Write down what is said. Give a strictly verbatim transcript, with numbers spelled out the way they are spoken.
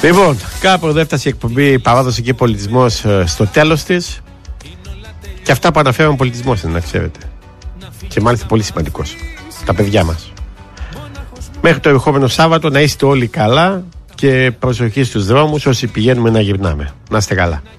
Λοιπόν, κάπου εδώ έφτασε η εκπομπή Παράδοση και Πολιτισμός στο τέλος της. Και αυτά που αναφέραμε πολιτισμός είναι, να ξέρετε. Και μάλιστα πολύ σημαντικός. Τα παιδιά μας. Μέχρι το ερχόμενο Σάββατο να είστε όλοι καλά και προσοχή στους δρόμους όσοι πηγαίνουμε να γυρνάμε. Να είστε καλά.